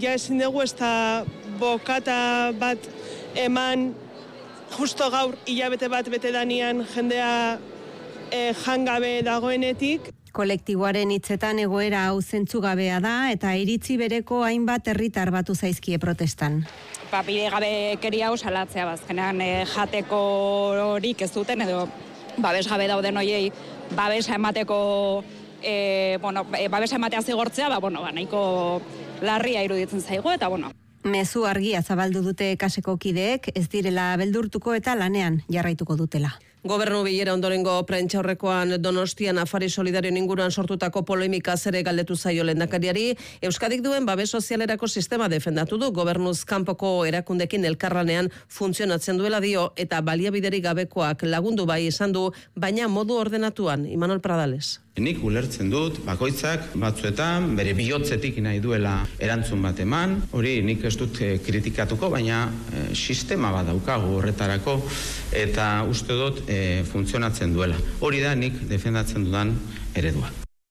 ja ezin dugu ez da bokata bat eman justo gaur hilabete bat bete danian jendea jangabe dagoenetik. Kolektiboaren hitzetan egoera hau zentzugabea da eta iritzi bereko hainbat herritar batu zaizkie protestan. Bide gabekeria hau salatzea bazkenean jateko horik ez duten edo babes gabe dauden hoiei babesa emateko babesa ematea zigortzea, nahiko larria iruditzen zaigu eta Mezu argia zabaldu dute kaseko kideek, ez direla beldurtuko eta lanean jarraituko dutela. Gobernu bilera ondorengo prentsaurrekoan Donostian afari solidarioen inguruan sortutako polemika zere galdetu zaio lehendakariari, Euskadik duen babes sozialerako sistema defendatu du, gobernuz kanpoko erakundekin elkarlanean funtzionatzen duela dio eta baliabiderik gabekoak lagundu bai izan du, baina modu ordenatuan. Imanol Pradales. Nik ulertzen dut, bakoitzak batzuetan bere bihotzetik nahi duela erantzun bat eman, hori nik ez dut kritikatuko, baina sistema bat daukagu horretarako eta uste dut funtzionatzen duela. Hori da nik defendatzen dudan eredua.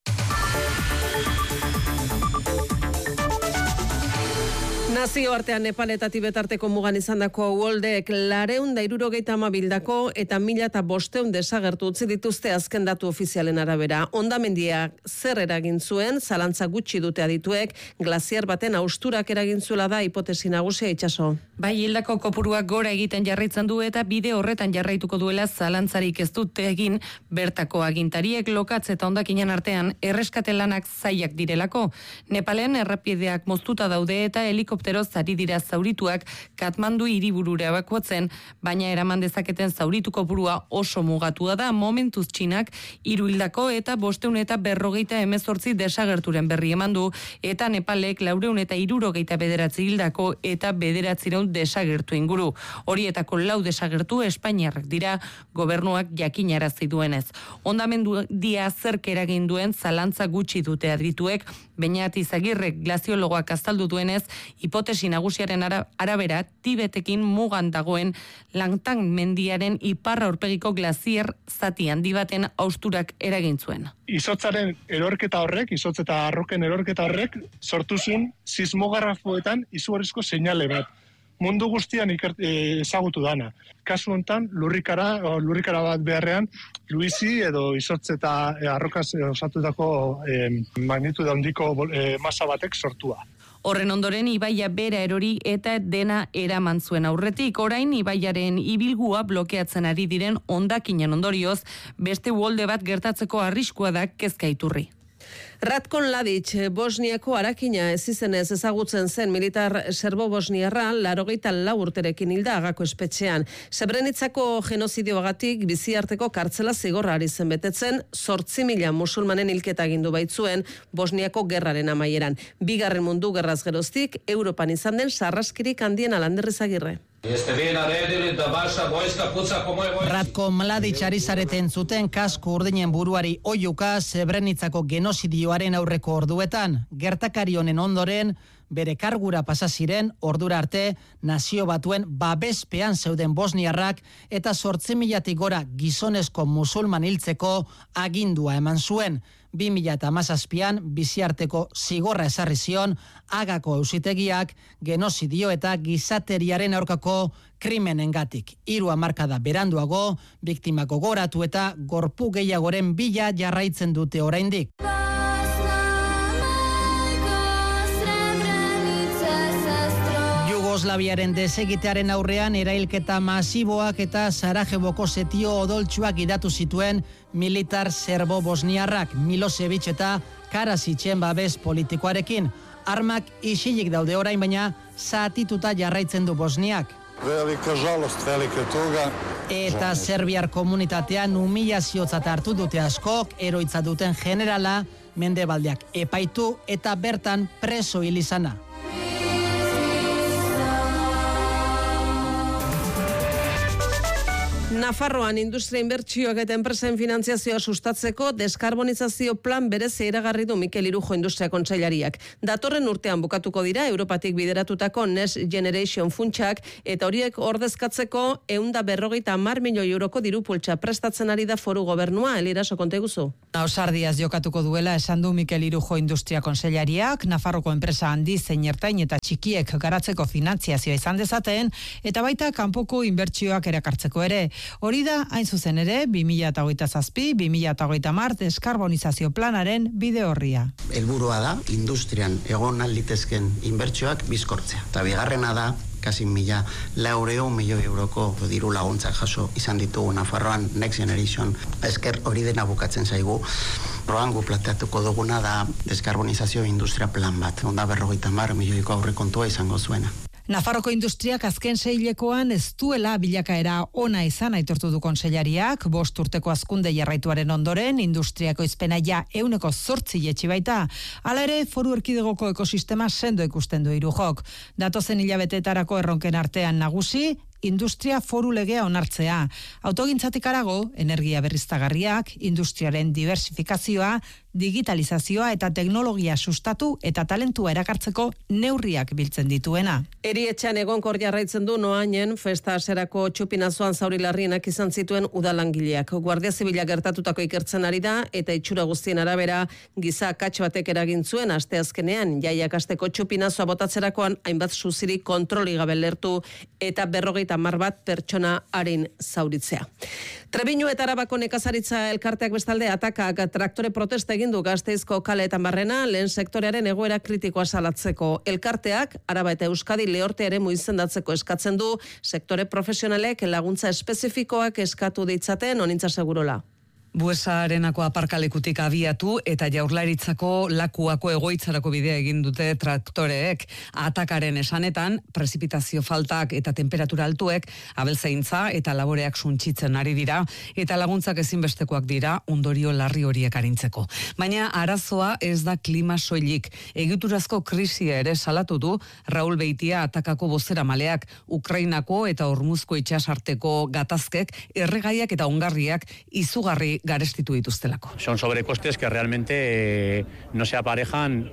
Nazioartean Nepal eta Tibet arteko mugan izandako uholdek 270 bildako eta 1500 desagertu utzi dituzte azken datu ofizialen arabera. Hondamendiak zer eragin zuen, zalantza gutxi dute adituek, glaziar baten hausturak eragin zuela da hipotesi nagusia. Itxaso. Bai, hildako kopuruak gora egiten jarraitzen du eta bide horretan jarraituko duela zalantzarik ez dute egin bertako agintariek lokatz eta hondakinen artean erreskate lanak zailak direlako. Nepalen errepideak moztuta daude eta helikopteroz ari dira zaurituak Katmandu hiriburura ebakuatzen, baina eraman dezaketen zauritu kopurua oso mugatua da. Momentuz Txinak 3 hildako eta 548 desagerturen berri eman du eta Nepalek 469 hildako eta 900 desagertu inguru. Horietako 4 desagertu espainiarrak dira, gobernuak jakinarazi duenez. Hondamendia zerk eragin duen zalantza gutxi dute adituek, Beñat Izagirrek glaziologoak azaldu duenez, hipotesi nagusiaren arabera Tibetekin mugan dagoen Langtang mendiaren iparra aurpegiko glazier zati handi baten hausturak eragin zuen. Izotzaren erorketa horrek, izotz eta arroken erorketa horrek, sortu zuen sismografoetan izugarrizko seinale bat. Mundu guztian ezagutu dana. Kasu hontan, lurrikara bat beharrean, luizi edo izotz eta arrokaz osatutako magnitude handiko masa batek sortua. Horren ondoren ibaia bera erori eta dena eraman zuen aurretik. Orain ibaiaren ibilgua blokeatzen ari diren hondakinen ondorioz, beste uholde bat gertatzeko arriskua da kezka iturri. Ratko Mladic, Bosniako harakina ez izenez ezagutzen zen militar serbo-bosniarra 84 urterekin hilda Hagako espetxean. Srebrenitzako genozidioagatik biziarteko kartzela zigorra ari zen betetzen, 8.000 musulmanen hilketa agindu baitzuen Bosniako gerraren amaieran. Bigarren mundu gerraz geroztik, Europan izan den sarraskirik handien Lander Izagirre. Ratko Mladic ari zareten zuten kasko urdinen buruari oiuka Srebrenitzako genozidioaren aurreko orduetan. Gertakari honen ondoren, bere kargura pasa ziren ordura arte Nazio Batuen babespean zeuden bosniarrak eta 8.000 gora gizonezko musulman hiltzeko agindua eman zuen. 2017an biziarteko zigorra ezarri zion Hagako auzitegiak genozidio eta gizateriaren aurkako krimenengatik. 3 hamarkada beranduago, biktimak gogoratu eta gorpu gehiagoren bila jarraitzen dute oraindik. Jugoslaviaren desegitearen aurrean erailketa masiboak eta Sarajevoko setio odoltsuak gidatu zituen militar serbo-bosniarrak Milosevic eta Karasitzen babes politikoarekin. Armak isilik daude orain, baina zatituta jarraitzen du Bosniak. Eta serbiar komunitatean humilaziotzat hartu dute askok, eroitza duten generala Mendebaldeak epaitu eta bertan preso hil izana. Nafarroan industria inbertsioak eta enpresen finantziazioa sustatzeko deskarbonizazio plan berezi iragarri du Mikel Irujo Industria Kontseilariak. Datorren urtean bukatuko dira Europatik bideratutako Next Generation funtsak eta horiek ordezkatzeko 150 milioi euroko dirupultza prestatzen ari da foru gobernua. Eliraso, konta iguzu. Ausardiaz jokatuko duela esan du Mikel Irujo Industria Kontseilariak, Nafarroko enpresa handi zein ertain eta txikiek garatzeko finantziazioa izan dezaten eta baita kanpoko inbertsioak erakartzeko ere. Hori da, hain zuzen ere, 2027-2030 deskarbonizazio planaren bide horria. Helburua da, industrian egon alditezken inbertsioak bizkortzea. Eta bigarrena da, kasi 1.400 milioi euroko diru laguntzak jaso izan ditugu Nafarroan Next Generation. Esker hori dena bukatzen zaigu. Roango planteatuko duguna da deskarbonizazio industria plan bat. 150 milioiko aurrekontua izango zuena. Nafarroko industriak azken seilekoan ez duela bilakaera ona izan aitortu du kontseilariak, 5 urteko hazkunde jarraituaren ondoren industriako izpena ja 108 jetxi baita. Hala ere, foru erkidegoko ekosistema sendo ikusten du Irujok. Datozen hilabeteetarako erronken artean nagusi, industria foru legea onartzea. Autogintzatik harago, energia berriztagarriak, industriaren diversifikazioa, digitalizazioa eta teknologia sustatu eta talentua erakartzeko neurriak biltzen dituena. Erietxean egonkor jarraitzen du Noainen festa haserako txupinazoan zauri larrienak izan zituen udalangileak. Guardia Zibila gertatutako ikertzen ari da eta itxura guztien arabera giza akats batek eragin zuen asteazkenean jaiak hasteko txupinazoa botatzerakoan hainbat suziri kontroli gabe lertu eta 50 bat pertsona haren zauritzea. Trebiñu eta Arabako nekazaritza elkarteak bestalde atakak traktore protesta egin du Gasteizko kaleetan barrena lehen sektorearen egoera kritikoa salatzeko. Elkarteak Araba eta Euskadi lehorte eremu izendatzeko eskatzen du sektore profesionalek laguntza espezifikoak eskatu ditzaten Onintza Segurola. Buesa Arenako aparkalekutik abiatu eta Jaurlaritzako Lakuako egoitzarako bidea egin dute traktoreek. Atakaren esanetan, prezipitazio faltak eta temperatura altuek abeltzaintza eta laboreak suntsitzen ari dira eta laguntzak ezinbestekoak dira ondorio larri horiek arintzeko. Baina arazoa ez da klima soilik. Egiturazko krisia ere salatu du Raul Beitia atakako bozeramaleak Ukrainako eta Hormuzko itsasarteko gatazkek erregaiak eta ongarriak izugarri garestitu dituztelako. Son sobrecostes que realmente no se aparejan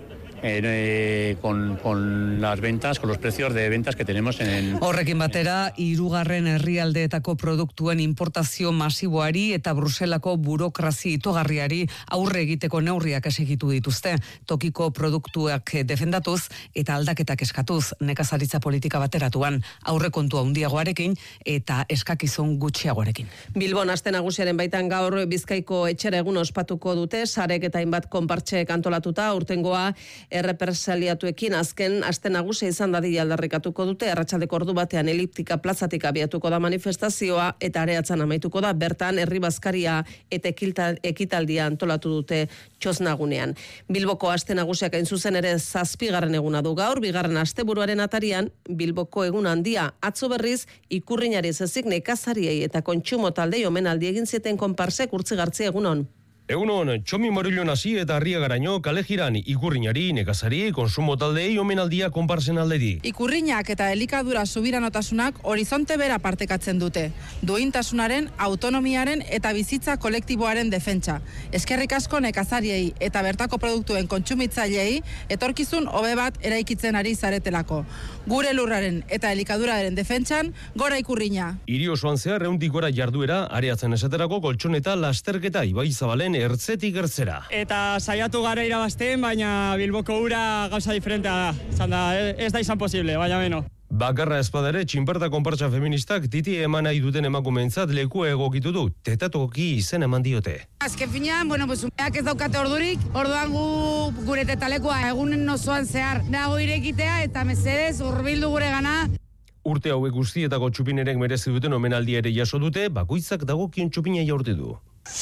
con las ventas, con los precios de ventas que tenemos en... Horrekin batera, 3. herrialdeetako produktuen importazio masiboari eta Bruselako burokrazi itogarriari aurre egiteko neurriak esegitu dituzte. Tokiko produktuak defendatuz eta aldaketak eskatuz nekazaritza politika bateratuan aurrekontua handiagoarekin eta eskakizun gutxiagoarekin. Bilbon aste nagusiaren baitan gaur Bizkaiko etxera egun ospatuko dute, sarek eta hainbat konpartxeek antolatuta, urtengoa errepresaliatuekin azken aste nagusia izan dadila aldarrikatuko dute. Arratsaldeko ordu batean eliptika plazatik abiatuko da manifestazioa eta areatzan amaituko da. Bertan herri bazkaria eta ekitaldia antolatu dute txosnagunean. Bilboko aste nagusiak hain zuzen ere 7. eguna du gaur, 2. asteburuaren atarian Bilboko egun handia. Atzo berriz ikurrinari ezik nekazariei eta kontsumo taldei omenaldi egin zieten konparsek Urtzigartzi egunon. Egunon, Txomi Morillo nasi eta Arriagaraino kale jiran ikurrinari, nekazari, konsumo taldei omenaldia konparsen aldetik. Ikurrinak eta elikadura subiranotasunak horizonte bera partekatzen dute. Duintasunaren, autonomiaren eta bizitza kolektiboaren defentsa. Eskerrik asko nekazariei eta bertako produktuen kontsumitzaileei etorkizun hobe bat eraikitzen ari zaretelako. Gure lurraren eta elikaduraren defentsan, gora ikurrina. Hiri osoan zehar 100 gora jarduera, areatzen esaterako koltxoneta lasterketa Ibai Zabalen ertzetik ertzera. Eta saiatu gara irabazten, baina Bilboko ura gauza diferentea da. Zanda, ez da izan posible, baina beno. Bakarra espadare, txinparta konpartsa feministak titi eman nahi duten emakumeentzat leku egokitu du. Tetatoki izen eman diote. Azken finean, umeak ez daukate ordurik, orduan gure tetalekoa egunen osoan zehar dago irekitea eta mesedez hurbildu gure gana. Urte hauek guztietako txupinerek merezi duten omenaldia ere jaso dute, bakoitzak dagokion txupina jaurte du.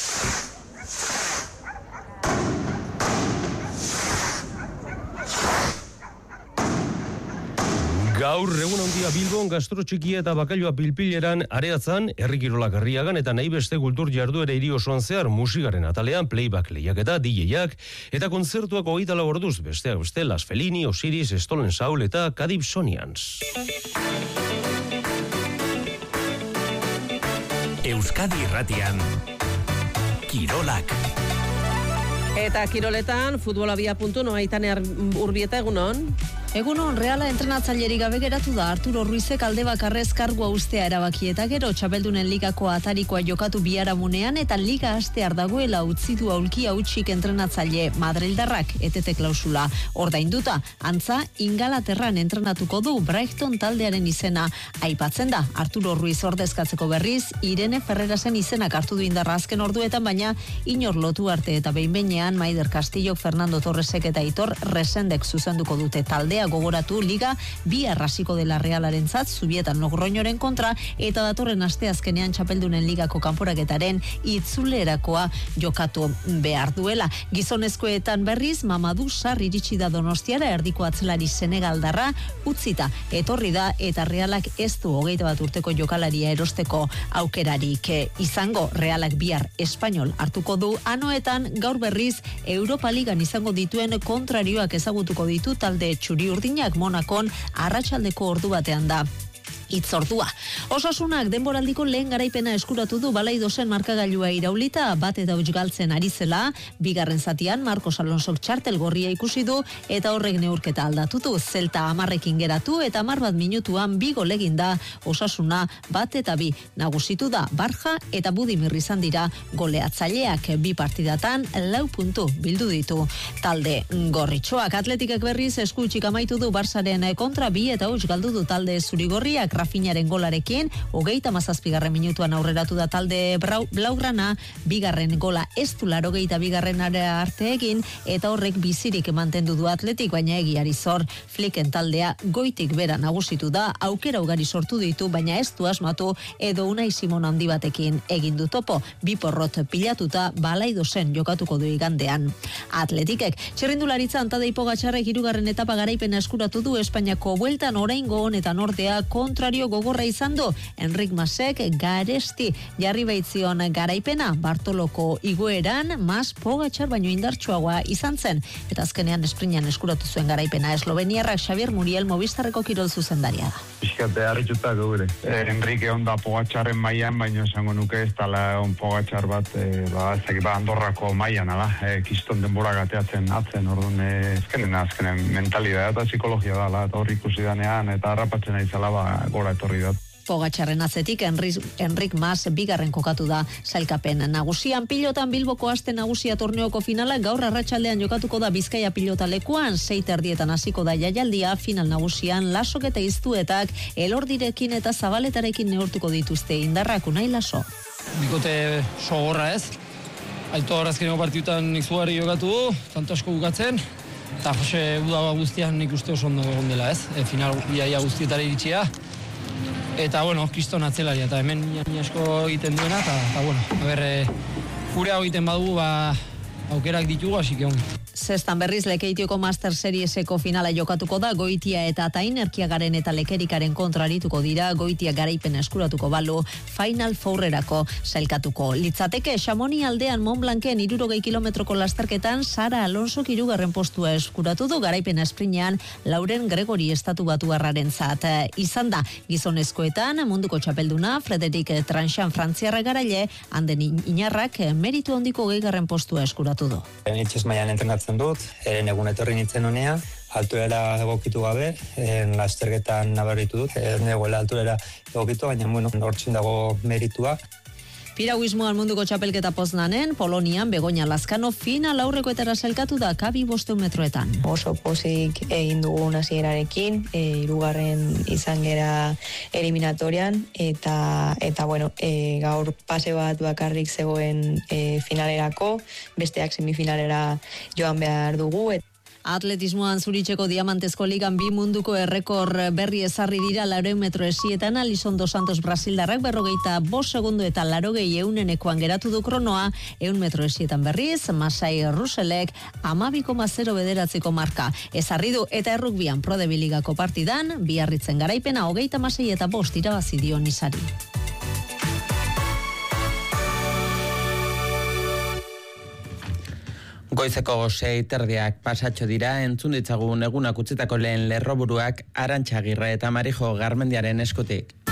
Gaur egun handia Bilbon gastro txikia eta bakailoa pilpileran areatzan, herrikirolak Arriagan eta nahi beste kultur jarduera hiri osoan zehar musikaren atalean playback lehiaketa, DJ-ak eta kontzertuak 24 orduz, besteak beste Las Felini, Osiris, Stolen Soul eta Kadib Sonians. Euskadi Irratian, Kirolak. Eta kiroletan, futbolabia.no, Aitaner Urbieta, egunon? Egunon, Reala entrenatzailerik gabe geratu da. Arturo Ruizek alde bakarrez kargua ustea erabaki eta gero txapeldunen ligako atarikoa jokatu biharamunean eta liga hastear dagoela utzi du aulkia hutsik entrenatzaile Madrildarrak etete klausula ordainduta. Antza, Ingalaterran entrenatuko du Brighton taldearen izena aipatzen da. Arturo Ruiz ordezkatzeko berriz, Irene Ferrerasen izenak hartu du indarra azken orduetan, baina inor lotu arte eta behin-behinean Maider Castillok, Fernando Torresek eta Aitor Resendek zuzenduko dute taldea. Gogoratu liga bi arrasiko dela Realarentzat, Zubietan Logroñoren kontra eta datorren asteazkenean txapeldunen ligako kanporaketaren itzulerakoa jokatu behar duela. Gizonezkoetan berriz Mamadou Sarr iritsi da Donostiara, erdiko atzelari senegaldarra utzita etorri da eta Realak ez du 21 urteko jokalaria erosteko aukerarik izango. Realak bihar Espainol hartuko du, anoetan gaur berriz Europa Ligan izango dituen kontrarioak ezagutuko ditu talde txuri urdinak. Monakon arratsaldeko ordu batean da itzordua. Osasunak denboraldiko lehen garaipena eskuratu du Balaidosen markagailua iraulita, bat eta huts galtzen ari zela, bigarren zatian Marcos Alonsok txartel gorria ikusi du eta horrek neurketa aldatutu. Zelta 10ekin geratu eta 11 minutuan 2 gol egin da. Osasuna bat eta 2 nagusitu da. Barja eta Budimir izan dira goleatzaileak, 2 partidatan 4 puntu bildu ditu talde gorritxoak. Atletikek berriz eskutsik amaitu du Barsaren kontra, 2 eta huts galdu du talde zurigorriak. Rafinharen golarekin, 37. minutuan aurreratu da talde blaugrana, bigarren gola ez du 82. arte egin, eta horrek bizirik mantendu du Atletik, baina egiari zor, Flicken taldea goitik bera nagusitu da, aukera ugari sortu ditu, baina ez du asmatu, edo Unai Simon handi batekin egin du topo, 2 porrot pilatuta Balaidosen jokatuko du igandean. Atletikek, txirrindularitza Tadej Pogačarrek 3. etapa garaipena eskuratu du Espainiako bueltan, oraingo honetan ordea kontrario gogorra izan du. Enric Masek garesti jarri baitzion garaipena, Bartoloko igoeran Mas Pogačar baino indartsuagoa izan zen, eta azkenean esprinan eskuratu zuen garaipena. Esloveniarrak Xavier Muriel Movistarreko kirol zuzendaria da. Bizkate harrituta gure. Enrique onda Pogačarren mailan, baino esango nuke ez dala on Pogačar bat, Andorrako mailan, kiston denbora gateatzen atzen, orduan azkenen mentalidad eta psikologia dala, eta hor ikusi danean, eta harrapatzen aizala gora etorri da. Pogačarren atzetik Enric Mas bigarren kokatu da sailkapen nagusian. Pilotan Bilboko aste nagusia torneoko finala gaur arratsaldean jokatuko da Bizkaia pilota lekuan, 6:30 hasiko da jaialdia. Final nagusian Lasok eta Iztuetak Elordirekin eta Zabaletarekin neurtuko dituzte indarrak. Unai Laso. Bikote sogorra ez. Aitor azkeneko partidutan izugarri jokatu du, tanto asko bukatzen. Eta Jose Uda guztian nik uste oso ondo egon dela ez. Final iaia guztietara iritsia. Eta, kriston atzelaria, eta hemen asko egiten duena, eta, gure hau egiten badu, aukerak ditugu, hasi ongi. Zestan berriz Lekeitioko Master Serieseko finala jokatuko da, Goitia eta Tain Erkiagaren eta Lekerikaren kontrarituko dira, Goitia garaipen eskuratuko balu, Final Fourrerako sailkatuko litzateke. Xamoni aldean Montblanken 60 kilometroko lasterketan Sara Alonso 3. postua eskuratu du, garaipen esprinean Lauren Gregori estatu batuarrarentzat izan da. Gizonezkoetan munduko txapelduna Frederik Tranxan frantziarra garaile, Anden Inarrak meritu handiko 2. postua eskuratu du. Itxez mailan entrenatzen dut, egun etorri nintzen honea, altuera egokitu gabe, lasterketan nabaritu dut, negoela altuera egokitu, baina hortzen dago meritua. Piragüismoan munduko txapelketa Poznanen, Polonian Begoña Lazkano final aurrekoetara sailkatu da kabi 500 metroetan. Oso pozik egin dugun hasierarekin, 2. izan gera eliminatorian, eta gaur pase bat bakarrik zegoen finalerako, besteak semifinalera joan behar dugu. Atletismoan Zuritzeko Diamantezko Ligan 2 munduko errekor berri ezarri dira 400 metro esietan. Alison dos Santos Brasildarrak 45 segundo eta 80 geratu du kronoa. 100 metro esietan berriz Masai Ruselek 12,09 marka ezarri du, eta errukbian Pro de Biligako partidan Biarritzen garaipena 36 eta 5 irabazi dio Nisari. Goizeko 6:30 pasatxo dira, entzun ditzagun egunak utzitako lehen lerroburuak Arantxa Agirre eta Marijo Garmendiaren eskutik.